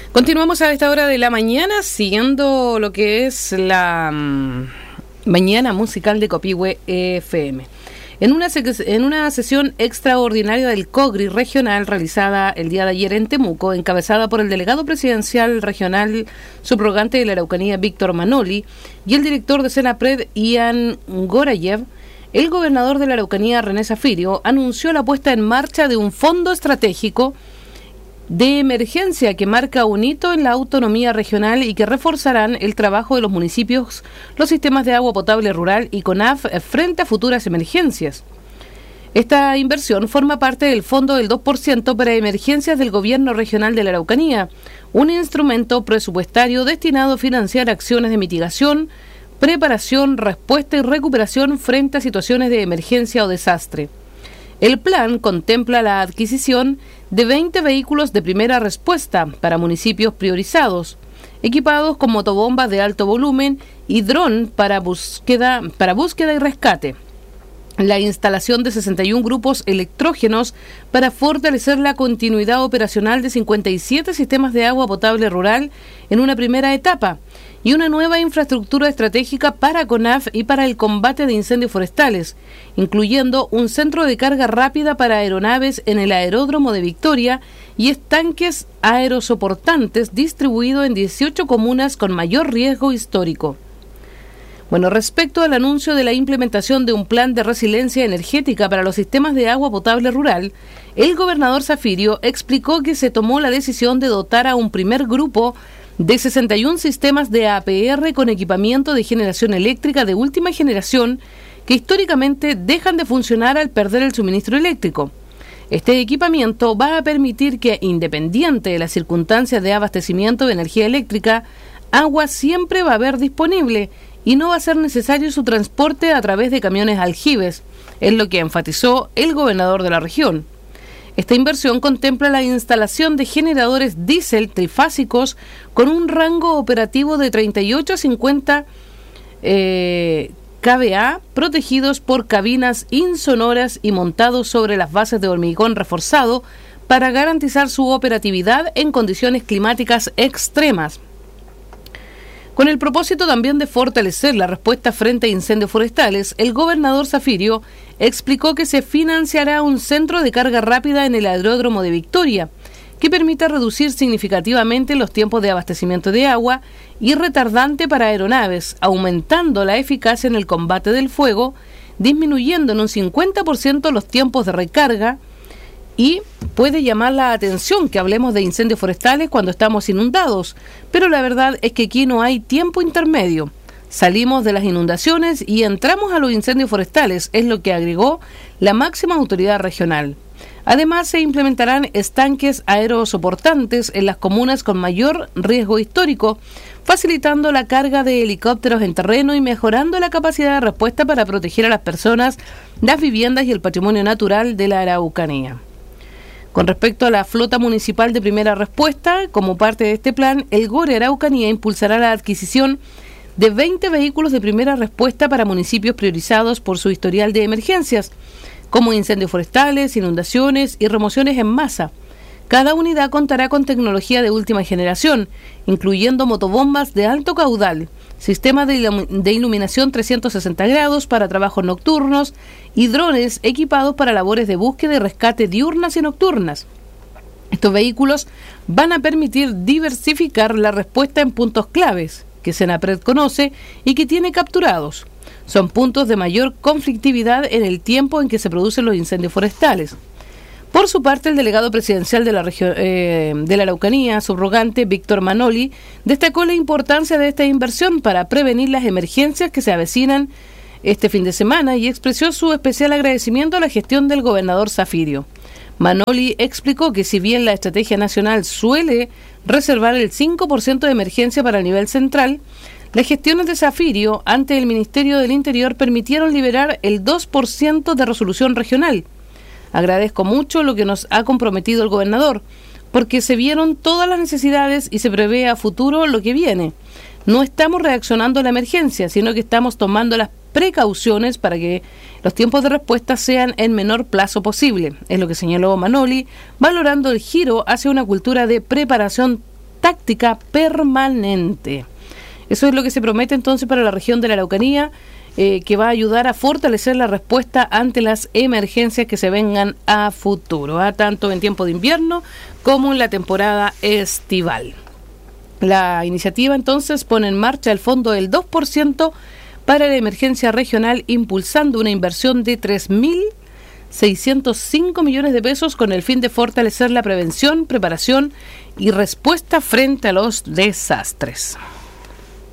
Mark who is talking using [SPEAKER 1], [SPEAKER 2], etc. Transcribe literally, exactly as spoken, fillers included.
[SPEAKER 1] Continuamos a esta hora de la mañana, siguiendo lo que es la um, mañana musical de Copihue F M. En una, en una sesión extraordinaria del COGRI regional realizada el día de ayer en Temuco, encabezada por el delegado presidencial regional subrogante de la Araucanía, Víctor Manoli, y el director de Senapred, Ian Gorayev, el gobernador de la Araucanía, René Zafirio, anunció la puesta en marcha de un fondo estratégico de emergencia que marca un hito en la autonomía regional y que reforzarán el trabajo de los municipios, los sistemas de agua potable rural y CONAF frente a futuras emergencias. Esta inversión forma parte del Fondo del dos por ciento para emergencias del Gobierno Regional de la Araucanía, un instrumento presupuestario destinado a financiar acciones de mitigación, preparación, respuesta y recuperación frente a situaciones de emergencia o desastre. El plan contempla la adquisición de veinte vehículos de primera respuesta para municipios priorizados, equipados con motobombas de alto volumen y dron para búsqueda, para búsqueda y rescate. La instalación de sesenta y uno grupos electrógenos para fortalecer la continuidad operacional de cincuenta y siete sistemas de agua potable rural en una primera etapa y una nueva infraestructura estratégica para CONAF y para el combate de incendios forestales, incluyendo un centro de carga rápida para aeronaves en el aeródromo de Victoria y estanques aerosoportantes distribuidos en dieciocho comunas con mayor riesgo histórico. Bueno, respecto al anuncio de la implementación de un plan de resiliencia energética para los sistemas de agua potable rural, el gobernador Zafirio explicó que se tomó la decisión de dotar a un primer grupo de sesenta y uno sistemas de A P R con equipamiento de generación eléctrica de última generación que históricamente dejan de funcionar al perder el suministro eléctrico. Este equipamiento va a permitir que, independiente de las circunstancias de abastecimiento de energía eléctrica, agua siempre va a haber disponible y no va a ser necesario su transporte a través de camiones aljibes, es lo que enfatizó el gobernador de la región. Esta inversión contempla la instalación de generadores diésel trifásicos con un rango operativo de treinta y ocho a cincuenta eh, kVA, protegidos por cabinas insonoras y montados sobre las bases de hormigón reforzado para garantizar su operatividad en condiciones climáticas extremas. Con el propósito también de fortalecer la respuesta frente a incendios forestales, el gobernador Zafirio explicó que se financiará un centro de carga rápida en el aeródromo de Victoria, que permita reducir significativamente los tiempos de abastecimiento de agua y retardante para aeronaves, aumentando la eficacia en el combate del fuego, disminuyendo en un cincuenta por ciento los tiempos de recarga. Y puede llamar la atención que hablemos de incendios forestales cuando estamos inundados, pero la verdad es que aquí no hay tiempo intermedio. Salimos de las inundaciones y entramos a los incendios forestales, es lo que agregó la máxima autoridad regional. Además, se implementarán estanques aerosoportantes en las comunas con mayor riesgo histórico, facilitando la carga de helicópteros en terreno y mejorando la capacidad de respuesta para proteger a las personas, las viviendas y el patrimonio natural de la Araucanía. Con respecto a la flota municipal de primera respuesta, como parte de este plan, el GORE Araucanía impulsará la adquisición de veinte vehículos de primera respuesta para municipios priorizados por su historial de emergencias, como incendios forestales, inundaciones y remociones en masa. Cada unidad contará con tecnología de última generación, incluyendo motobombas de alto caudal, sistemas de, ilum- de iluminación trescientos sesenta grados para trabajos nocturnos y drones equipados para labores de búsqueda y rescate diurnas y nocturnas. Estos vehículos van a permitir diversificar la respuesta en puntos claves que Senapred conoce y que tiene capturados. Son puntos de mayor conflictividad en el tiempo en que se producen los incendios forestales. Por su parte, el delegado presidencial de la región eh, de la Araucanía, subrogante Víctor Manoli, destacó la importancia de esta inversión para prevenir las emergencias que se avecinan este fin de semana y expresó su especial agradecimiento a la gestión del gobernador Zafirio. Manoli explicó que si bien la estrategia nacional suele reservar el cinco por ciento de emergencia para el nivel central, las gestiones de Zafirio ante el Ministerio del Interior permitieron liberar el dos por ciento de resolución regional. Agradezco mucho lo que nos ha comprometido el gobernador, porque se vieron todas las necesidades y se prevé a futuro lo que viene. No estamos reaccionando a la emergencia, sino que estamos tomando las precauciones para que los tiempos de respuesta sean en menor plazo posible, es lo que señaló Manoli, valorando el giro hacia una cultura de preparación táctica permanente. Eso es lo que se promete entonces para la región de la Araucanía, eh, que va a ayudar a fortalecer la respuesta ante las emergencias que se vengan a futuro, ¿eh? Tanto en tiempo de invierno como en la temporada estival. La iniciativa entonces pone en marcha el fondo del dos por ciento para la emergencia regional, impulsando una inversión de tres mil seiscientos cinco millones de pesos con el fin de fortalecer la prevención, preparación y respuesta frente a los desastres.